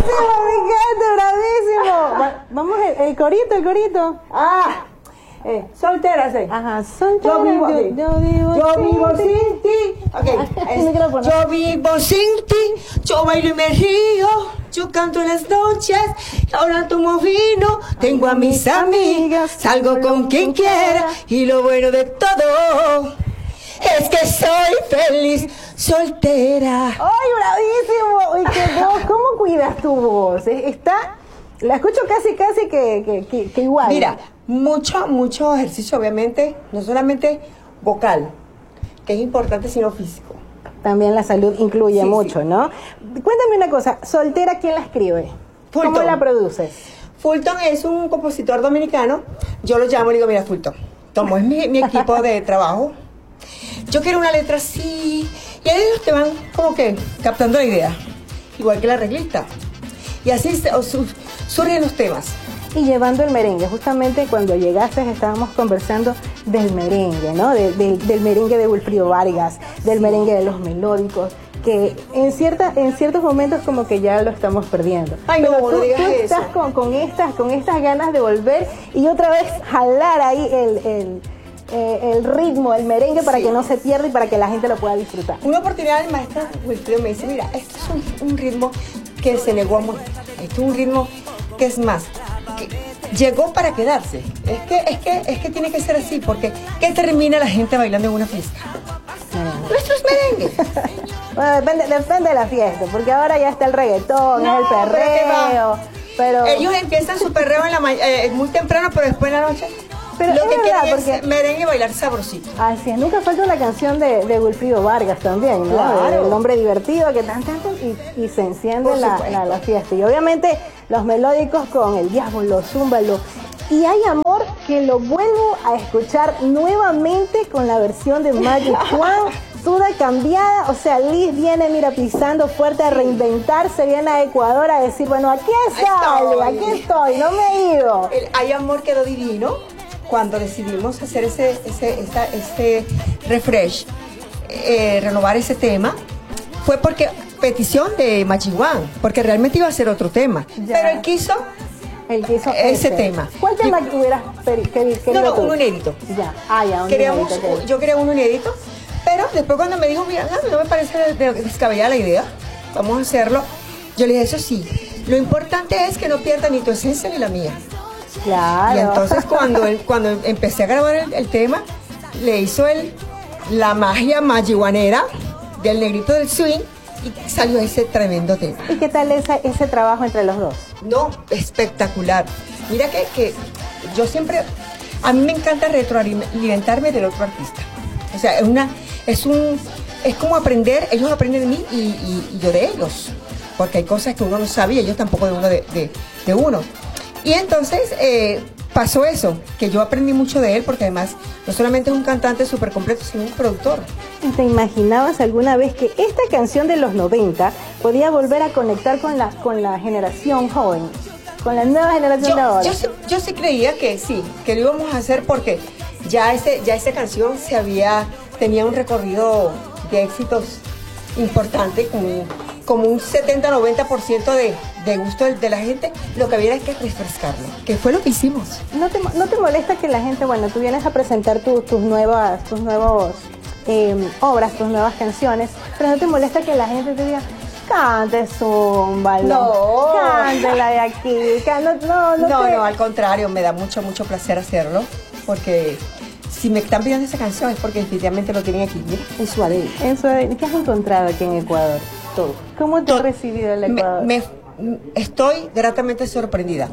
me encanta, bravísimo. Vamos, el corito. Soltera, sí. Ajá, soltera. Yo vivo sin ti. Ok. Yo vivo sin ti. Yo bailo y me río. Yo canto en las noches. Ahora tomo vino. Tengo a mis amigas. Salgo con quien quiera. Y lo bueno de todo es que soy feliz soltera. ¡Ay, bravísimo! Uy, qué voz. ¿Cómo cuidas tu voz? La escucho casi que igual. Mira, mucho ejercicio, obviamente, no solamente vocal, que es importante, sino físico. También la salud incluye Sí, mucho, sí. ¿no? Cuéntame una cosa, ¿soltera quién la escribe? Fulton. ¿Cómo la produces? Fulton es un compositor dominicano. Yo lo llamo y le digo, mira, Fulton, Tomo es mi equipo de trabajo. Yo quiero una letra así. Y ellos te van como que captando la idea. Igual que la arreglista. Y así surgen los temas. Y llevando el merengue, justamente cuando llegaste estábamos conversando del merengue, ¿no? Del merengue de Wilfrido Vargas, del merengue de los melódicos, que en ciertos momentos como que ya lo estamos perdiendo. Ay, pero no, tú, no digas tú eso. estás con estas ganas de volver y otra vez jalar ahí el ritmo, el merengue para Sí. que no se pierda y para que la gente lo pueda disfrutar. Una oportunidad el maestro Wilfrido me dice, mira, esto es un ritmo que se negó a morir. Esto es un ritmo que es más, que llegó para quedarse. Es que tiene que ser así, porque ¿qué termina la gente bailando en una fiesta? Nuestros merengues. Bueno, depende de la fiesta, porque ahora ya está el reggaetón, No, es el perreo, pero Ellos empiezan su perreo muy temprano, pero después en la noche Pero lo es que verdad, quieren porque- es merengue y bailar sabrosito. así es, nunca falta una canción de Wilfrido Vargas también, ¿no? Claro. El hombre divertido que tan y se enciende Por la supuesto. fiesta. Y obviamente los melódicos con el diablo, zúmbalo. Y hay amor que lo vuelvo a escuchar nuevamente con la versión de Magic Juan, toda cambiada. O sea, Liz viene, mira, pisando fuerte a reinventarse, viene a Ecuador a decir, bueno, aquí estoy. estoy, no me he ido. El Hay Amor quedó divino cuando decidimos hacer ese refresh, renovar ese tema. Fue porque petición de Machihuán, porque realmente iba a ser otro tema. Ya. Pero él quiso El que hizo ese tema. ¿Cuál tema hubieras querido no, tú? uno inédito. Ya, ya, un Queríamos, inédito, ok. yo quería uno inédito, pero después cuando me dijo, mira, no me parece descabellada la idea, vamos a hacerlo, yo le dije, eso sí, lo importante es que no pierda ni tu esencia ni la mía. Claro. Y entonces cuando empecé a grabar el tema, le hizo la magia magihuanera del negrito del swing y salió ese tremendo tema. ¿Y qué tal ese trabajo entre los dos? No, espectacular. Mira que yo siempre, a mí me encanta retroalimentarme del otro artista. O sea, es como aprender, ellos aprenden de mí y yo de ellos. Porque hay cosas que uno no sabe y ellos tampoco de uno de uno. Y entonces pasó eso, que yo aprendí mucho de él porque además no solamente es un cantante súper completo, sino un productor. ¿Y te imaginabas alguna vez que esta canción de los 90 podía volver a conectar con la generación joven? Con la nueva generación de ahora. Yo sí creía que sí, que lo íbamos a hacer porque ya esa canción tenía un recorrido de éxitos importante, como un 70-90% de gusto de la gente. Lo que había es que refrescarlo, que fue lo que hicimos. ¿No te molesta que la gente, bueno, tú vienes a presentar tus nuevas obras, tus nuevas canciones, pero no te molesta que la gente te diga, cante zúmbalo, No. cántela de aquí, No, al contrario, me da mucho placer hacerlo, porque si me están pidiendo esa canción es porque definitivamente lo tienen aquí, mira, en su ADN. ¿Qué has encontrado aquí en Ecuador? Todo. ¿Cómo te ha recibido el Ecuador? Estoy gratamente sorprendida.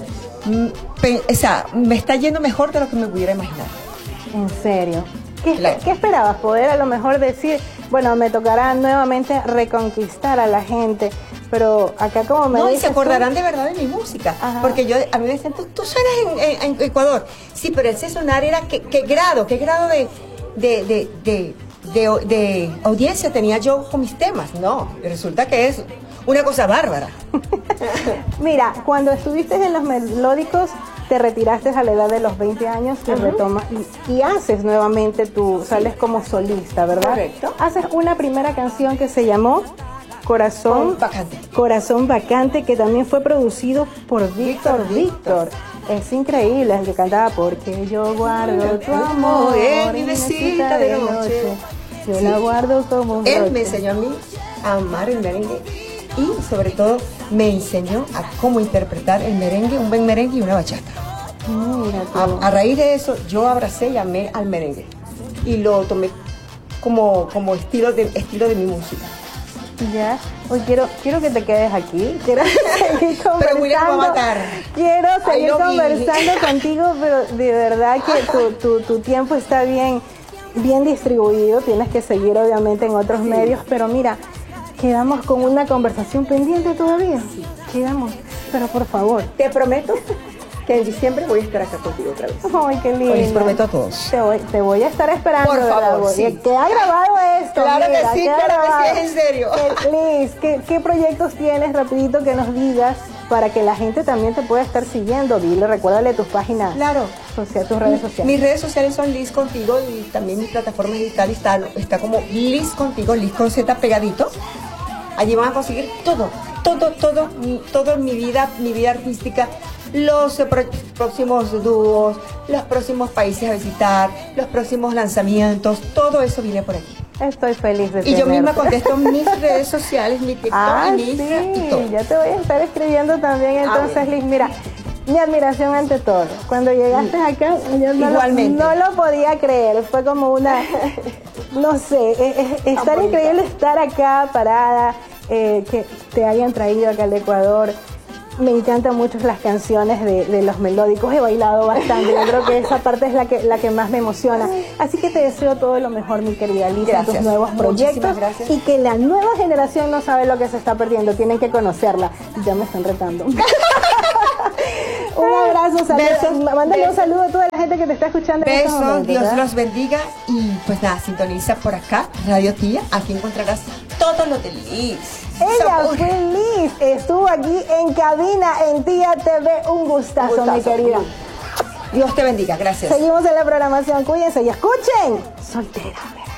O sea, me está yendo mejor de lo que me pudiera imaginar. En serio. Claro. ¿Qué esperabas? Poder a lo mejor decir, bueno, me tocará nuevamente reconquistar a la gente, pero acá como me No, y dices se tú- acordarán de verdad de mi música. Ajá. Porque a mí me dicen, tú suenas en Ecuador. Sí, pero ese sonar era, ¿qué grado de audiencia tenía yo con mis temas? No, resulta que es una cosa bárbara. Mira, cuando estuviste en los melódicos, te retiraste a la edad de los 20 años, te retomas y haces nuevamente sales como solista, ¿verdad? Correcto. Haces una primera canción que se llamó Corazón Vacante, que también fue producido por Víctor. Es increíble, el que cantaba porque yo guardo tu amor en mi mesita de noche. Yo la guardo como un Él me enseñó a mí a amar el merengue y sobre todo me enseñó a cómo interpretar el merengue, un buen merengue y una bachata. Mira tú. A raíz de eso yo abracé y amé al merengue y lo tomé como estilo de mi música. Ya, hoy quiero que te quedes aquí, quiero seguir conversando. Pero William me va a matar. Quiero seguir conversando contigo, pero de verdad que tu tiempo está bien distribuido, tienes que seguir obviamente en otros medios, pero mira, quedamos con una conversación pendiente todavía. Sí. Quedamos, pero por favor. Te prometo que en diciembre voy a estar acá contigo otra vez. Ay, qué lindo. Les prometo a todos. Te voy a estar esperando. Por favor, sí. Que ha grabado esto. Claro mira, que sí, es en serio. Liz, ¿qué proyectos tienes, rapidito, que nos digas para que la gente también te pueda estar siguiendo? Dile, recuérdale tus páginas. Claro. O sea, tus redes sociales. Mis redes sociales son Liz Contigo y también mi plataforma digital está como Liz Contigo, Liz con Z pegadito. Allí van a conseguir todo mi vida artística, los próximos dúos, los próximos países a visitar, los próximos lanzamientos, todo eso viene por aquí. Estoy feliz de Y yo misma tenerte. contesto mis redes sociales, mi TikTok y mi Instagram y todo. Ya te voy a estar escribiendo también, entonces, Liz, mira, mi admiración ante todo. Cuando llegaste acá, yo no lo podía creer, fue como una, no sé, estar increíble estar acá parada, que te hayan traído acá al Ecuador. Me encantan mucho las canciones de los melódicos, he bailado bastante, yo creo que esa parte es la que más me emociona. Así que te deseo todo lo mejor, mi querida Liz, en tus nuevos proyectos, y que la nueva generación no sabe lo que se está perdiendo, tienen que conocerla. Ya me están retando. Un abrazo, saludos. Mándale un saludo a toda la gente que te está escuchando. Besos, Dios los bendiga y pues nada, sintoniza por acá Radio Tía, aquí encontrarás todo lo de Liz. Ella fue Liz, estuvo aquí en cabina en Tía TV, un gustazo, mi querida. Dios te bendiga, gracias. Seguimos en la programación, cuídense y escuchen Soltera.